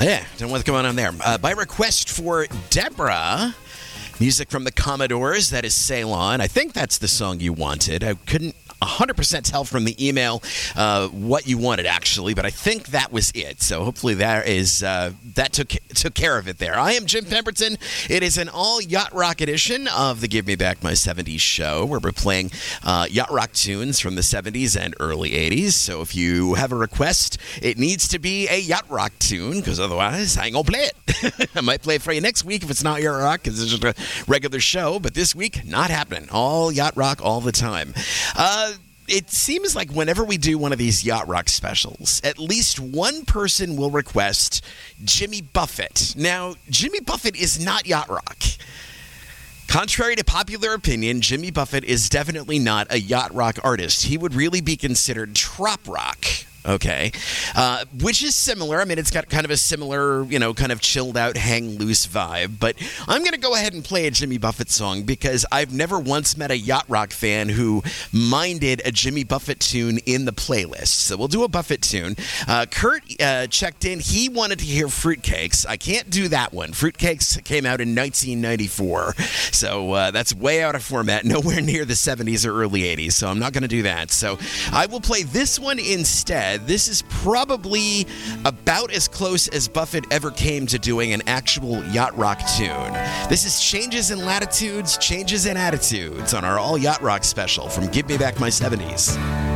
Yeah, don't know what's going on there. By request for Deborah, music from the Commodores, that is Ceylon. I think that's the song you wanted. I couldn't 100% tell from the email what you wanted, actually, but I think that was it. So hopefully that took care of it there. I am Jim Pemberton. It is an all Yacht Rock edition of the Give Me Back My 70s show, where we're playing Yacht Rock tunes from the 70s and early 80s. So if you have a request, it needs to be a Yacht Rock tune, because otherwise I ain't gonna play it. I might play it for you next week if it's not Yacht Rock, because it's just a regular show, but this week, not happening. All Yacht Rock all the time. It seems like whenever we do one of these Yacht Rock specials, at least one person will request Jimmy Buffett. Now, Jimmy Buffett is not Yacht Rock. Contrary to popular opinion, Jimmy Buffett is definitely not a Yacht Rock artist. He would really be considered trop rock. Okay, which is similar. I mean, it's got kind of a similar, kind of chilled out, hang loose vibe. But I'm going to go ahead and play a Jimmy Buffett song because I've never once met a Yacht Rock fan who minded a Jimmy Buffett tune in the playlist. So we'll do a Buffett tune. Kurt checked in. He wanted to hear Fruitcakes. I can't do that one. Fruitcakes came out in 1994. So that's way out of format, nowhere near the 70s or early 80s. So I'm not going to do that. So I will play this one instead. This is probably about as close as Buffett ever came to doing an actual Yacht Rock tune. This is Changes in Latitudes, Changes in Attitudes on our All Yacht Rock special from Give Me Back My 70s.